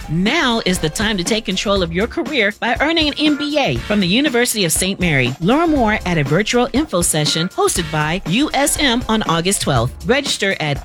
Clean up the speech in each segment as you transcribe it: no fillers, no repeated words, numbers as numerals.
Now is the time to take control of your career by earning an MBA from the University of St. Mary. Learn more at a virtual info session hosted by USM on August 12th. Register at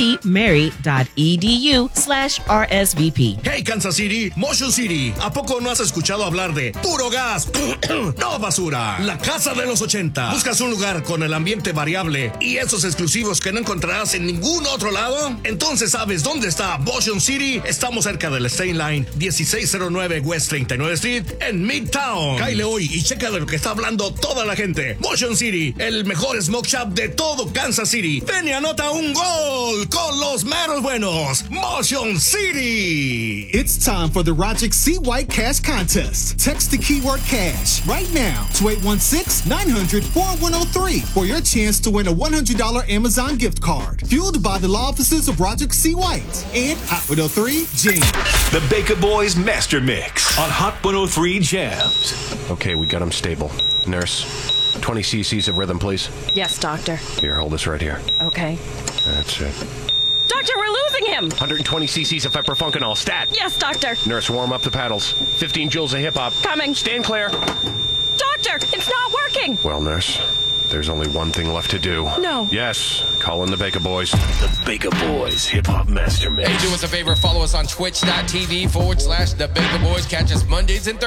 stmary.edu/RSVP. Hey Kansas City, Motion City, ¿a poco no has escuchado hablar de Puro Gas? No basura, la casa de los 80. ¿Buscas un lugar con el ambiente variable y esos exclusivos que no encontrarás en ningún otro lado? Entonces sabes dónde está Motion City. Estamos cerca del State Line, 1609 West 39 Street en Midtown. Cáile hoy y checa de lo que está hablando toda la gente. Motion City, el mejor smoke shop de todo Kansas City. Ven y anota un gol con los meros buenos. Motion City. It's time for the Rajik C. White Cash Contest. Text the keyword cash right now to 816-900-4103 for your chance to win a $100 Amazon gift card. Fueled by the law offices of Rajik C. White and Hot 103 Jams. The Baker Boys Master Mix on Hot 103 Jams. Okay, we got him stable. Nurse, 20 cc's of rhythm, please. Yes, doctor. Here, hold this right here. Okay. That's it. Doctor, we're losing him! 120 cc's of Pepperfunkenol, stat. Yes, doctor. Nurse, warm up the paddles. 15 joules of hip-hop. Coming. Stand clear. Doctor, it's not working! Well, nurse, there's only one thing left to do. No. Yes, call in the Baker Boys. The Baker Boys Hip Hop Master Mix. Hey, do us a favor, follow us on twitch.tv/The Baker Boys. Catch us Mondays and Thursdays.